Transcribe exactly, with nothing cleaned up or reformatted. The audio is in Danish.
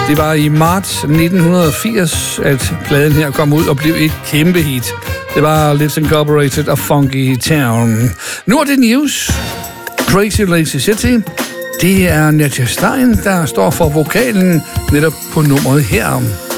Det var i marts nitten firs, at pladen her kom ud og blev et kæmpe hit. Det var Lips Incorporated og Funky Town. Nu er det news. Crazy Lazy City. Det er Nadja Stein, der står for vokalen netop på nummeret her.